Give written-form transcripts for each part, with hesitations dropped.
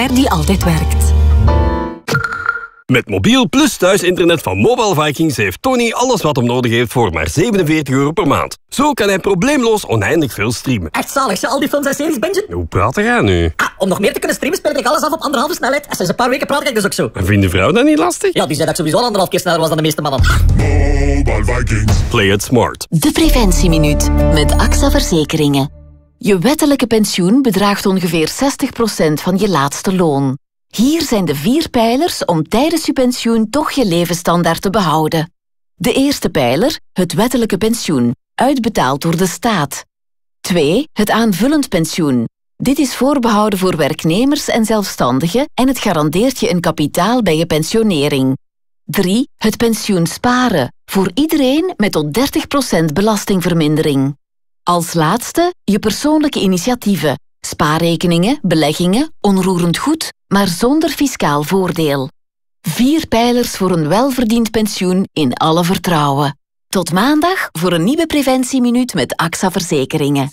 software die altijd werkt. Met mobiel plus thuisinternet van Mobile Vikings heeft Tony alles wat hem nodig heeft voor maar €47 per maand. Zo kan hij probleemloos oneindig veel streamen. Echt zalig, al die films en series bingen. Hoe praat jij nu? Om nog meer te kunnen streamen speel ik alles af op 1,5 snelheid. En sinds een paar weken praat ik dus ook zo. En vindt de vrouw dat niet lastig? Ja, die zei dat ik sowieso al 1,5 keer sneller was dan de meeste mannen. Mobile Vikings. Play it smart. De Preventieminuut met AXA Verzekeringen. Je wettelijke pensioen bedraagt ongeveer 60% van je laatste loon. Hier zijn de 4 pijlers om tijdens je pensioen toch je levensstandaard te behouden. De eerste pijler, het wettelijke pensioen, uitbetaald door de staat. 2, het aanvullend pensioen. Dit is voorbehouden voor werknemers en zelfstandigen en het garandeert je een kapitaal bij je pensionering. 3, het pensioen sparen, voor iedereen met tot 30% belastingvermindering. Als laatste, je persoonlijke initiatieven. Spaarrekeningen, beleggingen, onroerend goed, maar zonder fiscaal voordeel. 4 pijlers voor een welverdiend pensioen in alle vertrouwen. Tot maandag voor een nieuwe Preventieminuut met AXA Verzekeringen.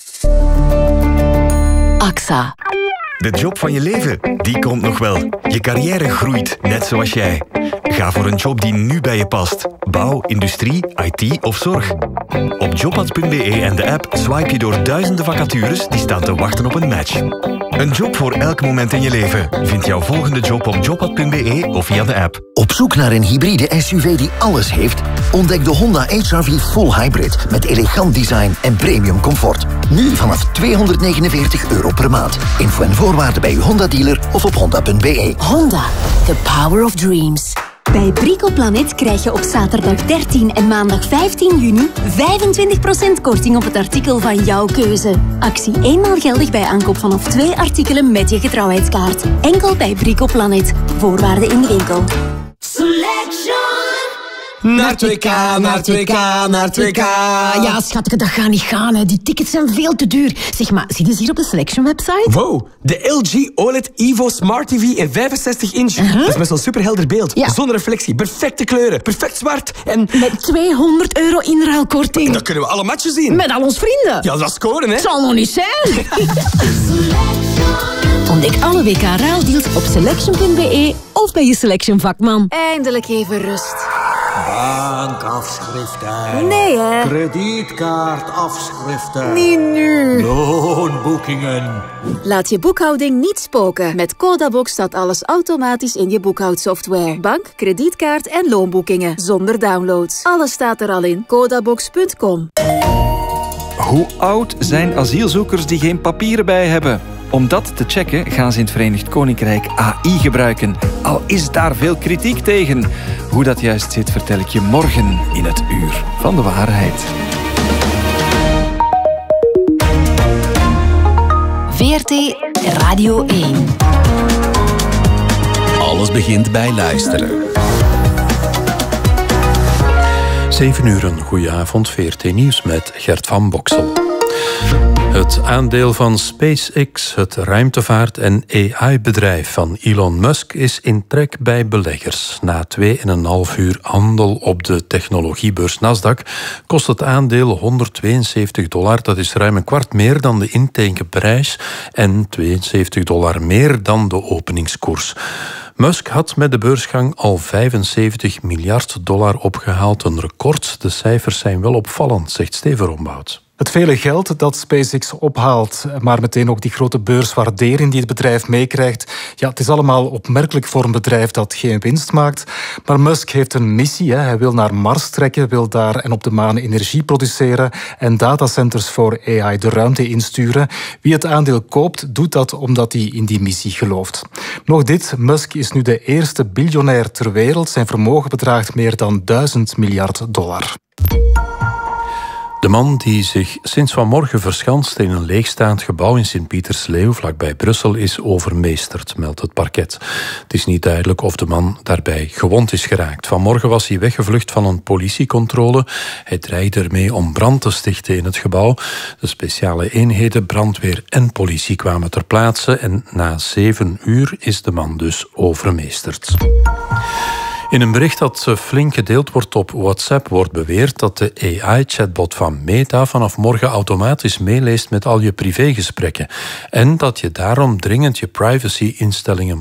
AXA. De job van je leven, die komt nog wel. Je carrière groeit, net zoals jij. Ga voor een job die nu bij je past. Bouw, industrie, IT of zorg. Op jobpad.be en de app swipe je door duizenden vacatures die staan te wachten op een match. Een job voor elk moment in je leven. Vind jouw volgende job op jobpad.be of via de app. Op zoek naar een hybride SUV die alles heeft? Ontdek de Honda HR-V Full Hybrid met elegant design en premium comfort. Nu vanaf €249 per maand. Info en voorwaarden bij uw Honda-dealer of op honda.be. Honda, the power of dreams. Bij Bricoplanet krijg je op zaterdag 13 en maandag 15 juni 25% korting op het artikel van jouw keuze. Actie eenmaal geldig bij aankoop vanaf 2 artikelen met je getrouwheidskaart. Enkel bij Bricoplanet. Voorwaarden in de winkel. Naar 2K, naar 2K, naar 2K. Ja, schatje, dat gaat niet gaan. Hè. Die tickets zijn veel te duur. Zeg maar, zie je ze hier op de Selection website? Wow, de LG OLED Evo Smart TV in 65 inch. Dat is met zo'n superhelder beeld. Ja. Zonder reflectie, perfecte kleuren, perfect zwart en... Met €200 inruilkorting. Dan kunnen we alle matchen zien. Met al ons vrienden. Ja, dat is scoren, hè. Het zal nog niet zijn. Ontdek alle WK-ruildeals op selection.be of bij je Selection vakman. Eindelijk even rust. Bankafschriften. Nee, hè? Kredietkaartafschriften. Niet nu. Loonboekingen. Laat je boekhouding niet spoken. Met Codabox staat alles automatisch in je boekhoudsoftware. Bank, kredietkaart en loonboekingen. Zonder downloads. Alles staat er al in. Codabox.com. Hoe oud zijn asielzoekers die geen papieren bij hebben? Om dat te checken gaan ze in het Verenigd Koninkrijk AI gebruiken. Al is daar veel kritiek tegen. Hoe dat juist zit, vertel ik je morgen in het Uur van de Waarheid. VRT Radio 1. Alles begint bij luisteren. 7 uur, een goeie avond. VRT Nieuws met Gert van Boksel. Het aandeel van SpaceX, het ruimtevaart- en AI-bedrijf van Elon Musk, is in trek bij beleggers. Na 2,5 uur handel op de technologiebeurs Nasdaq kost het aandeel $172. Dat is ruim een kwart meer dan de intekenprijs en $72 meer dan de openingskoers. Musk had met de beursgang al $75 miljard opgehaald. Een record. De cijfers zijn wel opvallend, zegt Steven Rombout. Het vele geld dat SpaceX ophaalt, maar meteen ook die grote beurswaardering die het bedrijf meekrijgt. Ja, het is allemaal opmerkelijk voor een bedrijf dat geen winst maakt. Maar Musk heeft een missie. Hè. Hij wil naar Mars trekken, wil daar en op de maan energie produceren en datacenters voor AI de ruimte insturen. Wie het aandeel koopt, doet dat omdat hij in die missie gelooft. Nog dit, Musk is nu de eerste biljonair ter wereld. Zijn vermogen bedraagt meer dan $1000 miljard. De man die zich sinds vanmorgen verschanst in een leegstaand gebouw in Sint-Pietersleeuw, vlakbij Brussel, is overmeesterd, meldt het parket. Het is niet duidelijk of de man daarbij gewond is geraakt. Vanmorgen was hij weggevlucht van een politiecontrole. Hij dreigde ermee om brand te stichten in het gebouw. De speciale eenheden, brandweer en politie kwamen ter plaatse en na 7 uur is de man dus overmeesterd. In een bericht dat flink gedeeld wordt op WhatsApp wordt beweerd dat de AI-chatbot van Meta vanaf morgen automatisch meeleest met al je privégesprekken en dat je daarom dringend je privacy-instellingen